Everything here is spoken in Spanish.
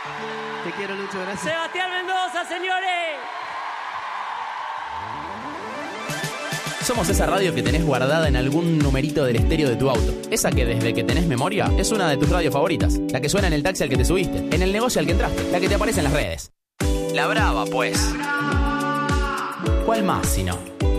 Te quiero, Lucho, gracias. Sebastián Mendoza, señores. Somos esa radio que tenés guardada en algún numerito del estéreo de tu auto. Esa que desde que tenés memoria es una de tus radios favoritas. La que suena en el taxi al que te subiste, en el negocio al que entraste, la que te aparece en las redes. La Brava, pues. ¿Cuál más si no?